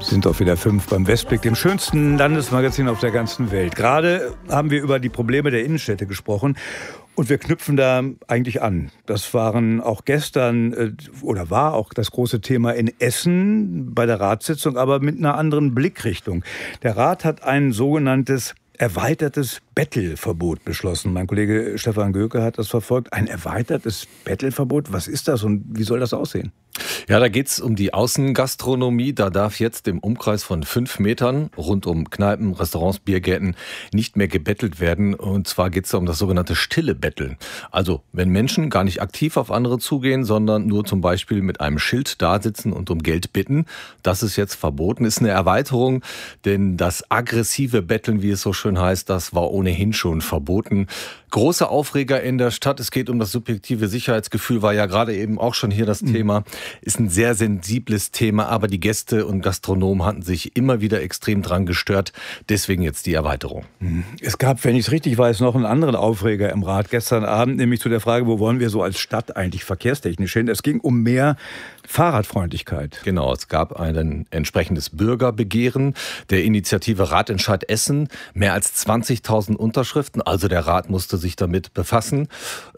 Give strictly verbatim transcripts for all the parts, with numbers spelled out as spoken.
Sind auch wieder fünf beim Westblick, dem schönsten Landesmagazin auf der ganzen Welt. Gerade haben wir über die Probleme der Innenstädte gesprochen und wir knüpfen da eigentlich an. Das waren auch gestern oder war auch das große Thema in Essen bei der Ratssitzung, aber mit einer anderen Blickrichtung. Der Rat hat ein sogenanntes erweitertes Bettelverbot beschlossen. Mein Kollege Stefan Göke hat das verfolgt. Ein erweitertes Bettelverbot, was ist das und wie soll das aussehen? Ja, da geht's um die Außengastronomie. Da darf jetzt im Umkreis von fünf Metern rund um Kneipen, Restaurants, Biergärten nicht mehr gebettelt werden. Und zwar geht's da um das sogenannte stille Betteln. Also wenn Menschen gar nicht aktiv auf andere zugehen, sondern nur zum Beispiel mit einem Schild da sitzen und um Geld bitten. Das ist jetzt verboten. Ist eine Erweiterung, denn das aggressive Betteln, wie es so schön heißt, das war ohnehin schon verboten. Große Aufreger in der Stadt. Es geht um das subjektive Sicherheitsgefühl, war ja gerade eben auch schon hier das mhm. Thema. Ist ein sehr sensibles Thema, aber die Gäste und Gastronomen hatten sich immer wieder extrem dran gestört. Deswegen jetzt die Erweiterung. Es gab, wenn ich es richtig weiß, noch einen anderen Aufreger im Rat gestern Abend, nämlich zu der Frage, wo wollen wir so als Stadt eigentlich verkehrstechnisch hin? Es ging um mehr Fahrradfreundlichkeit. Genau, es gab ein entsprechendes Bürgerbegehren der Initiative Ratentscheid Essen. Mehr als zwanzigtausend Unterschriften, also der Rat musste sich damit befassen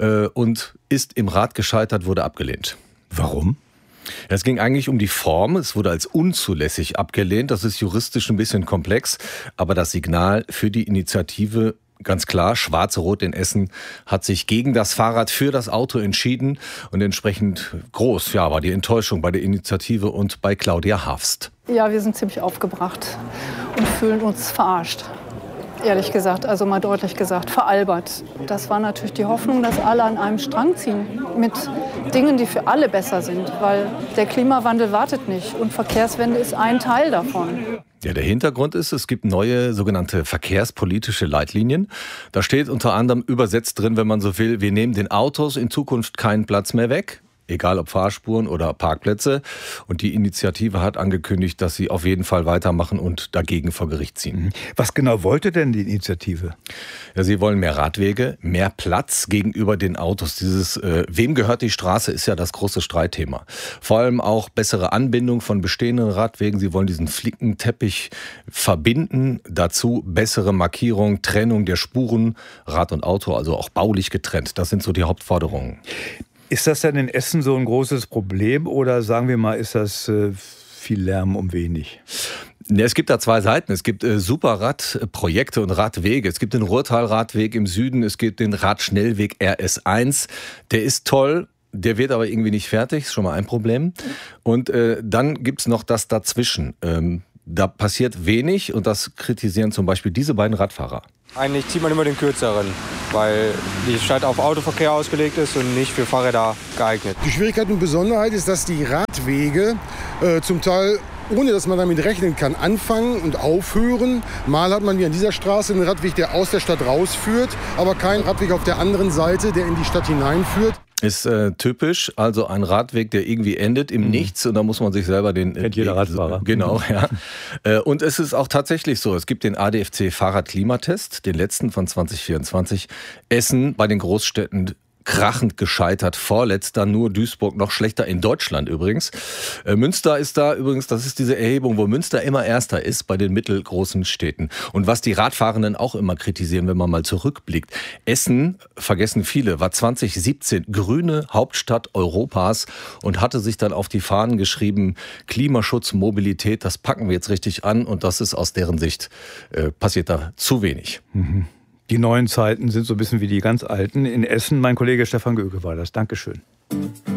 und ist im Rat gescheitert, wurde abgelehnt. Warum? Es ging eigentlich um die Form. Es wurde als unzulässig abgelehnt. Das ist juristisch ein bisschen komplex. Aber das Signal für die Initiative, ganz klar, Schwarze-Rot in Essen hat sich gegen das Fahrrad für das Auto entschieden. Und entsprechend groß ja, war die Enttäuschung bei der Initiative und bei Claudia Harfst. Ja, wir sind ziemlich aufgebracht und fühlen uns verarscht. Ehrlich gesagt, also mal deutlich gesagt, veralbert. Das war natürlich die Hoffnung, dass alle an einem Strang ziehen mit Dingen, die für alle besser sind, weil der Klimawandel wartet nicht und Verkehrswende ist ein Teil davon. Ja, der Hintergrund ist, es gibt neue sogenannte verkehrspolitische Leitlinien. Da steht unter anderem übersetzt drin, wenn man so will, wir nehmen den Autos in Zukunft keinen Platz mehr weg. Egal ob Fahrspuren oder Parkplätze. Und die Initiative hat angekündigt, dass sie auf jeden Fall weitermachen und dagegen vor Gericht ziehen. Was genau wollte denn die Initiative? Ja, sie wollen mehr Radwege, mehr Platz gegenüber den Autos. Dieses äh, wem gehört die Straße ist ja das große Streitthema. Vor allem auch bessere Anbindung von bestehenden Radwegen. Sie wollen diesen Flickenteppich verbinden. Dazu bessere Markierung, Trennung der Spuren, Rad und Auto, also auch baulich getrennt. Das sind so die Hauptforderungen. Ist das denn in Essen so ein großes Problem oder sagen wir mal, ist das äh, viel Lärm um wenig? Ja, es gibt da zwei Seiten. Es gibt äh, Superradprojekte und Radwege. Es gibt den Ruhrtal-Radweg im Süden, es gibt den Radschnellweg R S eins. Der ist toll. Der wird aber irgendwie nicht fertig, ist schon mal ein Problem. Und äh, dann gibt's noch das dazwischen. Ähm, da passiert wenig und das kritisieren zum Beispiel diese beiden Radfahrer. Eigentlich zieht man immer den kürzeren, weil die Stadt auf Autoverkehr ausgelegt ist und nicht für Fahrräder geeignet. Die Schwierigkeit und Besonderheit ist, dass die Radwege äh, zum Teil, ohne dass man damit rechnen kann, anfangen und aufhören. Mal hat man wie an dieser Straße einen Radweg, der aus der Stadt rausführt, aber keinen Radweg auf der anderen Seite, der in die Stadt hineinführt. Ist äh, typisch, also ein Radweg, der irgendwie endet im mhm. Nichts und da muss man sich selber den... Kennt jeder Radfahrer. Genau, ja. äh, und es ist auch tatsächlich so, es gibt den A D F C Fahrradklimatest, den letzten von zwanzig vierundzwanzig. Essen bei den Großstädten krachend gescheitert, vorletzter, nur Duisburg noch schlechter, in Deutschland übrigens. Äh, Münster ist da übrigens, das ist diese Erhebung, wo Münster immer Erster ist bei den mittelgroßen Städten. Und was die Radfahrenden auch immer kritisieren, wenn man mal zurückblickt, Essen, vergessen viele, war zwanzig siebzehn grüne Hauptstadt Europas und hatte sich dann auf die Fahnen geschrieben, Klimaschutz, Mobilität, das packen wir jetzt richtig an und das ist aus deren Sicht, äh, passiert da zu wenig. Mhm. Die neuen Zeiten sind so ein bisschen wie die ganz alten. In Essen, mein Kollege Stefan Göke war das. Dankeschön.